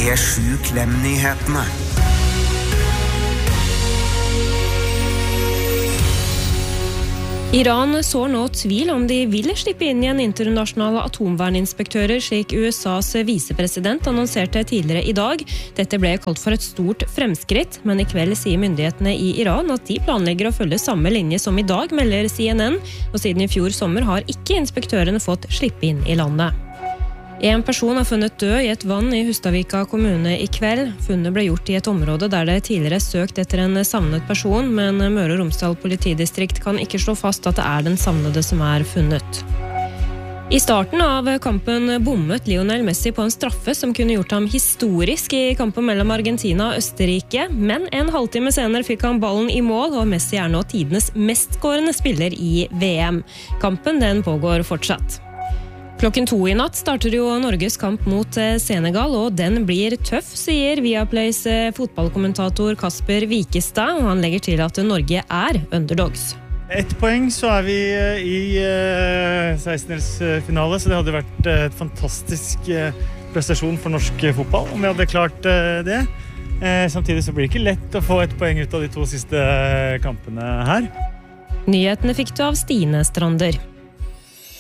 P7 Klem-nyhetene. Iran sår nå tvil om de vil slippe inn igjen internasjonale atomverninspektører, slik USAs visepresident annonserte tidligere i dag. Dette ble kalt for et stort fremskritt, men i kveld sier myndighetene i Iran at de planlegger å følge samme linje som i dag, melder CNN, og siden i fjor sommer har ikke inspektørene fått slippe inn i landet. En person har funnet død i et vann i Hustadvika kommune i kveld. Funnet ble gjort i et område der det tidligere søkt etter en savnet person, men Møre og Romsdal politidistrikt kan ikke slå fast at det er den savnede som er funnet. I starten av kampen bommet Lionel Messi på en straffe som kunne gjort ham historisk i kampen mellom Argentina og Østerrike, men en halvtime senere fikk han ballen i mål, og Messi er nå tidenes mestskårende spiller i VM. Kampen den pågår fortsatt. 2:00 i natt starter jo Norges kamp mot Senegal, og den blir tøff, sier Viaplays fotballkommentator Kasper Wikestad, og han legger til at Norge er underdogs. 1 poeng, så er vi i 16-delsfinale, så det hadde vært et fantastisk prestasjon for norsk fotball, om vi hadde klart det. Samtidig så blir det ikke lett å få 1 poeng ut av de 2 siste kampene her. Nyhetene fikk du av Stine Strander.